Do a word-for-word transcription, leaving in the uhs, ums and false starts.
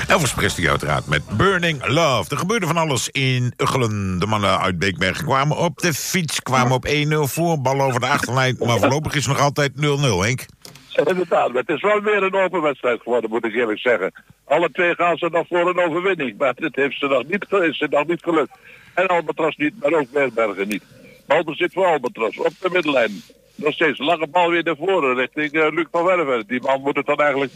Elvis Presley uiteraard met Burning Love. Er gebeurde van alles in Uggelen. De mannen uit Beekbergen kwamen op de fiets, kwamen op één nul voor. Bal over de achterlijn, maar voorlopig is het nog altijd nul nul, Henk. Inderdaad, het is wel weer een open wedstrijd geworden, moet ik eerlijk zeggen. Alle twee gaan ze nog voor een overwinning, maar dit heeft ze nog niet, is ze nog niet gelukt. En Albatros niet, maar ook Beekbergen niet. Balbezit voor Albatros, op de middenlijn. Nog steeds lange bal weer naar voren richting uh, Luc van Werven. Die man moet het dan eigenlijk